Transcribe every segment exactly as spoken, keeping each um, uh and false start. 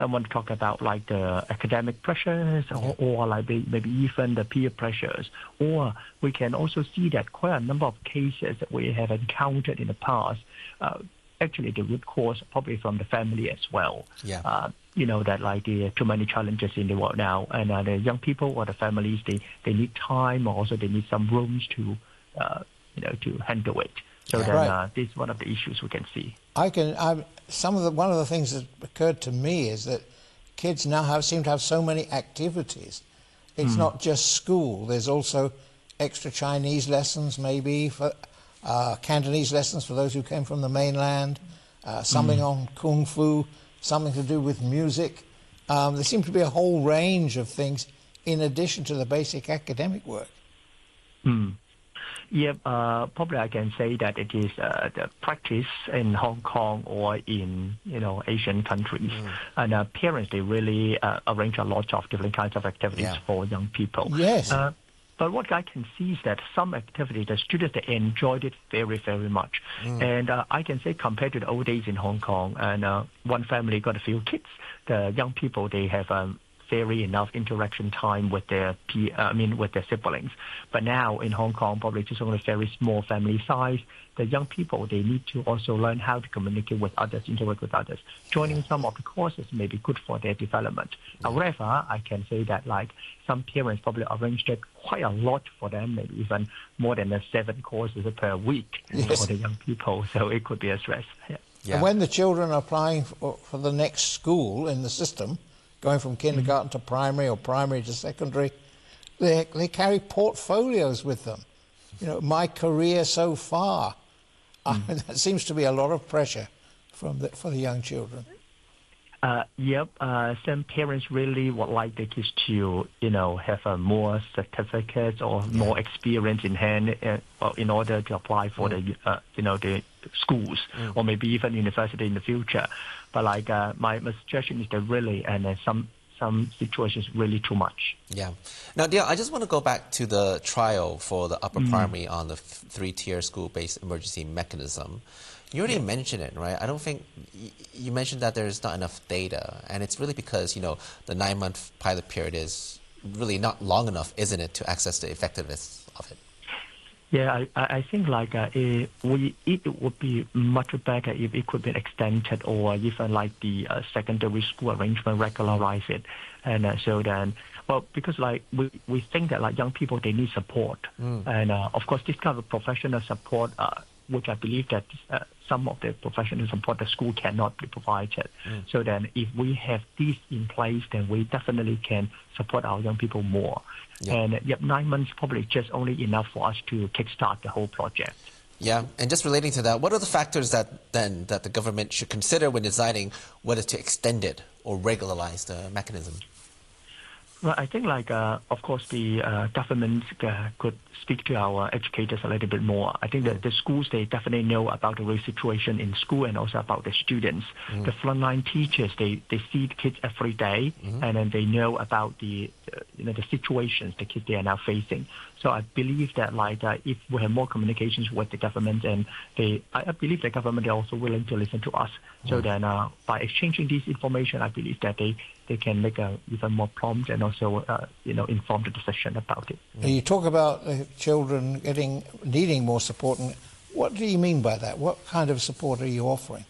someone talk about like the academic pressures or, or like maybe even the peer pressures. Or we can also see that quite a number of cases that we have encountered in the past, uh, actually the root cause probably from the family as well. Yeah. Uh, you know, that like there are too many challenges in the world now, and uh, the young people or the families, they, they need time, or also they need some rooms to, uh, you know, to handle it. So Yeah. then Right. uh, this is one of the issues we can see. I can. I, some of the one of the things that occurred to me is that kids now have seem to have so many activities. It's not just school. There's also extra Chinese lessons, maybe for uh, Cantonese lessons for those who came from the mainland. Uh, something Mm. on kung fu, something to do with music. Um, there seems to be a whole range of things in addition to the basic academic work. Mm. Yeah, uh, probably I can say that it is uh, the practice in Hong Kong or in, you know, Asian countries. Mm. And uh, parents, they really uh, arrange a lot of different kinds of activities Yeah. for young people. Yes. Uh, but what I can see is that some activity, the students, they enjoyed it very, very much. Mm. And uh, I can say compared to the old days in Hong Kong, and uh, one family got a few kids, the young people, they have um, very enough interaction time with their pe- uh, I mean with their siblings. But now in Hong Kong, probably just only very small family size, the young people, they need to also learn how to communicate with others, interact with others. Joining some of the courses may be good for their development. However, I can say that like some parents probably arranged it quite a lot for them, maybe even more than the seven courses per week Yes. for the young people. So it could be a stress. Yeah. Yeah. And when the children are applying for, for the next school in the system, going from kindergarten to primary or primary to secondary, they, they carry portfolios with them. You know, my career so far. I mean, that seems to be a lot of pressure from the, for the young children. Uh, yep. Uh, some parents really would like their kids to, you know, have a more certificates or more experience in hand uh, well, in order to apply for the, uh, you know, the schools or maybe even university in the future. But like uh, my, my suggestion is that really, and uh, some some situations really too much. Yeah. Now, Dale, I just want to go back to the trial for the upper primary on the f- three-tier school-based emergency mechanism. You already mentioned it, right? I don't think y- you mentioned that there's not enough data, and it's really because, you know, the nine-month pilot period is really not long enough, isn't it, to access the effectiveness of it? Yeah, I, I I think like uh, it, we, it would be much better if it could be extended or even like the uh, secondary school arrangement regularize it. And uh, so then, well, because like we, we think that like young people, they need support. Mm. And uh, of course, this kind of professional support, uh, which I believe that uh, some of the professional support the school cannot be provided. Mm. So then if we have this in place, then we definitely can support our young people more. Yeah. And uh, yep, nine months probably just only enough for us to kickstart the whole project. Yeah, and just relating to that, what are the factors that then that the government should consider when deciding whether to extend it or regularize the mechanism? Well, I think like, uh, of course, the uh, government uh, could speak to our educators a little bit more. I think that the schools, they definitely know about the real situation in school and also about the students. Mm. The frontline teachers, they, they see the kids every day, Mhm. and then they know about the, uh, you know, the situations the kids they are now facing. So I believe that like uh, if we have more communications with the government, and they, I I believe the government are also willing to listen to us. So Mm. then uh, by exchanging this information, I believe that they, they can make a even more prompt and also uh, you know informed decision about it. You talk about uh, children getting needing more support, and what do you mean by that? What kind of support are you offering?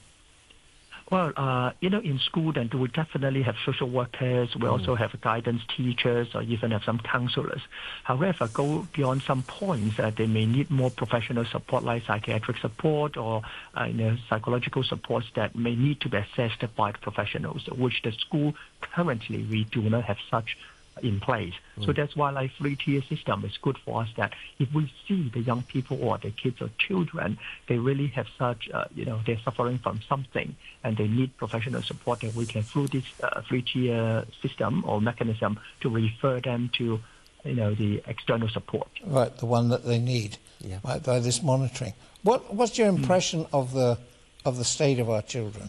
Well, uh, you know, in school, then we definitely have social workers. We also have guidance teachers, or even have some counselors. However, go beyond some points, uh, they may need more professional support, like psychiatric support or uh, you know psychological supports that may need to be assessed by the professionals, which the school currently we do not have such in place. So that's why like three-tier system is good for us, that if we see the young people or the kids or children, they really have such, uh, you know, they're suffering from something and they need professional support, that we can, through this uh, three-tier system or mechanism, to refer them to, you know, the external support. Right, the one that they need, Yeah. right, by this monitoring. What What's your impression of the of the state of our children?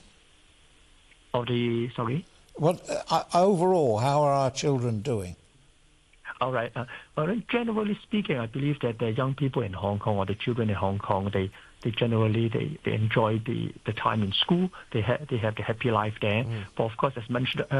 Or the, sorry? What uh, overall, how are our children doing? All right. Uh, well, generally speaking, I believe that the young people in Hong Kong or the children in Hong Kong, they they generally they, they enjoy the, the time in school. They, ha- they have the happy life there. Mm. But of course, as mentioned